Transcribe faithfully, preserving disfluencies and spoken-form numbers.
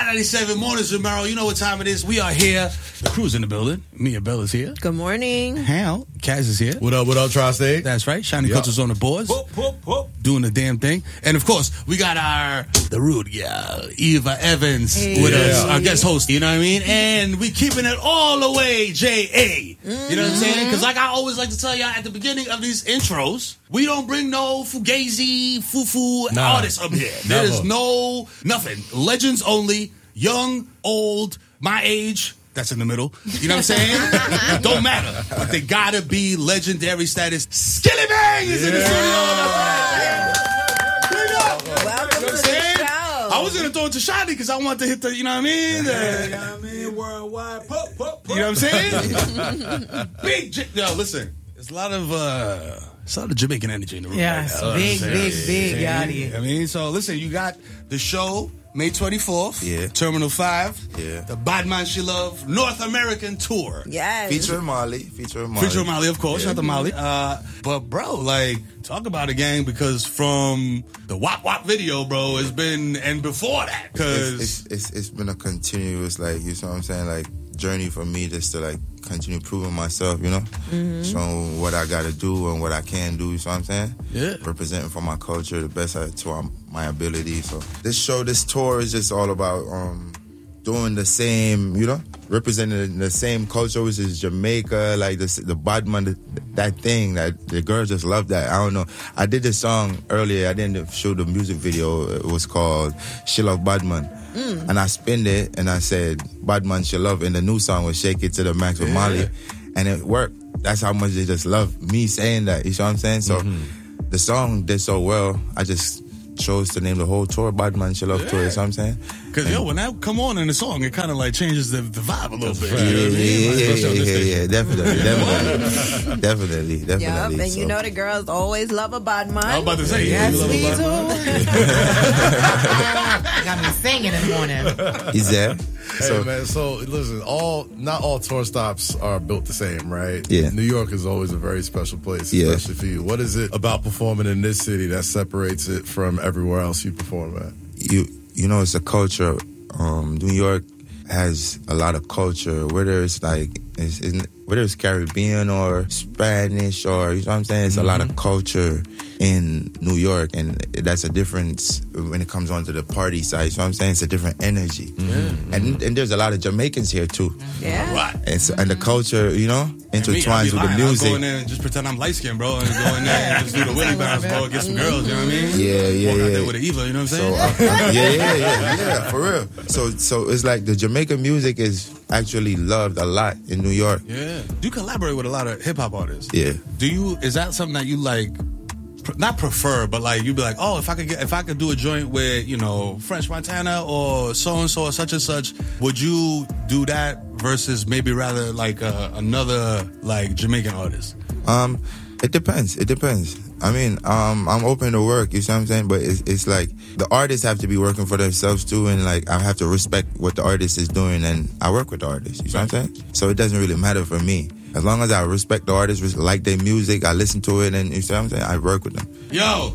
ninety-seven Mornings with Merrill. You know what time it is. We are here. The crew's in the building. Mia Bell is here. Good morning. Hal, Kaz is here. What up, what up, Tri-State? That's right. Shiny Yep. Culture's on the boards. Whoop, whoop, whoop. Doing the damn thing. And, of course, we got our, the rude gal, Eva Evans Hey. with us, Yeah. our guest host. You know what I mean? And we keeping it all the way J A. You know what I'm saying? Because like I always like to tell y'all at the beginning of these intros, we don't bring no fugazi, foo-foo Nah. artists up here. There is Never. no, nothing. Legends only, young, old, my age. That's in the middle. You know what I'm saying? It don't matter. But they gotta be legendary status. Skilly Bang is in the Yeah. studio. Bring up. Welcome You know what to I'm the saying? show. I was gonna throw it to Shadi because I want to hit the, you know what I mean? The- You know what I mean? Worldwide. Pop, pop, you know what I'm saying? Big, J- yo, listen. There's a lot of, uh, it's a lot of Jamaican energy in the room. Yes, right now. big, You know what I'm big, saying? big, Yachty. I mean, so listen, you got the show May twenty-fourth. Yeah. Terminal five. Yeah. The Bad Man She Love North American Tour. Yes. Featuring Molly. Featuring Molly. Feature Molly, of course. Shout out to Molly. Uh, but, bro, like, talk about a gang because from the Wop Wop video, bro, it's been, and before that, because. It's, it's, it's, it's been a continuous, like, you know what I'm saying, like, journey for me just to, like, continue proving myself, you know? Mm-hmm. Showing what I got to do and what I can do, you know what I'm saying? Yeah. Representing for my culture the best I- to um, my ability. So this show, this tour is just all about um, doing the same, you know? Representing the same culture, which is Jamaica, like the, the Badman, that thing, that the girls just love that. I don't know. I did this song earlier. I didn't show the music video. It was called She Love Badman. Mm. And I spinned it and I said, Badman She Love. And the new song was Shake It to the Max with Yeah. Molly. And it worked. That's how much they just love me saying that. You see what I'm saying? So Mm-hmm. the song did so well. I just chose to name the whole tour Badman She Love Yeah. Tour. You see what I'm saying? Because, yo, when that come on in the song, it kind of like changes the, the vibe a little bit. Yeah, You know what I mean? yeah, Like, yeah, especially on yeah, this yeah, station. yeah, definitely, definitely, definitely, Yep, definitely. and you So, know the girls always love a bad man. I was about to say, Yes, you love we a bad do. Got me singing in the morning. he's there. Hey, So man, so listen, all not all tour stops are built the same, right? Yeah. New York is always a very special place, Yeah. especially for you. What is it about performing in this city that separates it from everywhere else you perform at? you, you know, it's a culture. Um, New York has a lot of culture, whether it's like, it's, it's, whether it's Caribbean or Spanish or, you know what I'm saying? It's a lot of culture in New York, and that's a difference when it comes onto the party side. So I'm saying it's a different energy, and and there's a lot of Jamaicans here too, Yeah. Right. and so, and the culture, you know, intertwines with the I'll music. go in there and just pretend I'm light skinned, bro, and go in there and just do the Willie bounce, bro, and get some girls, you know what I mean? Yeah, yeah, Walk out yeah. there with an Eva, you know what I'm So saying? uh, uh, yeah, yeah, yeah, yeah, for real. So so it's like the Jamaican music is actually loved a lot in New York. Yeah. You collaborate with a lot of hip hop artists. Yeah. Do you, is that something that you like, pr- not prefer, but like, you'd be like, oh, if I could get, if I could do a joint with, you know, French Montana or so-and-so or such and such, would you do that versus maybe rather like uh, another like Jamaican artist? Um, it depends. It depends. I mean, um, I'm open to work. You see what I'm saying? But it's, it's like the artists have to be working for themselves too, and like I have to respect what the artist is doing, and I work with the artist. You see what I'm saying? So it doesn't really matter for me as long as I respect the artist, res- like their music, I listen to it, and you see what I'm saying? I work with them. Yo,